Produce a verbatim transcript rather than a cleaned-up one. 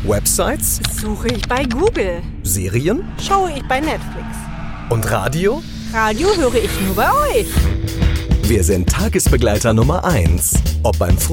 Websites? Suche ich bei Google. Serien? Schaue ich bei Netflix. Und Radio? Radio höre ich nur bei euch. Wir sind Tagesbegleiter Nummer eins. Ob beim